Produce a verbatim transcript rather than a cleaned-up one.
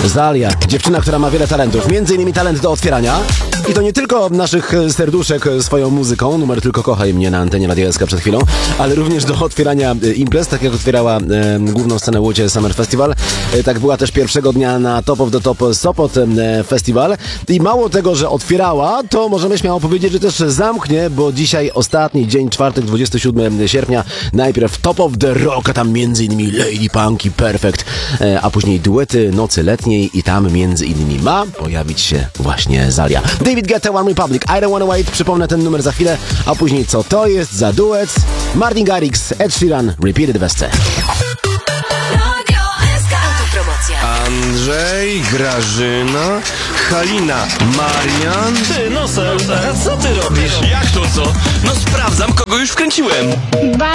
Zalia, dziewczyna, która ma wiele talentów, między innymi talent do otwierania. I to nie tylko naszych serduszek swoją muzyką, numer Tylko kochaj mnie na antenie Radia S K przed chwilą, ale również do otwierania imprez, tak jak otwierała e, główną scenę Łodzie Summer Festival. E, tak była też pierwszego dnia na Top of the Top Sopot e, Festival. I mało tego, że otwierała, to możemy śmiało powiedzieć, że też zamknie, bo dzisiaj ostatni dzień, czwartek, dwudziestego siódmego sierpnia, najpierw Top of the Rock, a tam między innymi Lady Punk i Perfect, e, a później duety Nocy Letniej i tam między innymi ma pojawić się właśnie Zalia. David Guetta, One Republic, I Don't Wanna Wait, przypomnę ten numer za chwilę, a później co to jest za duet? Martin Garrix, Ed Sheeran, Repeated w S C. Andrzej, Grażyna, Halina, Marian. Ty, Nosem, a co ty robisz? Jak to co? No sprawdzam, kogo już wkręciłem. Ba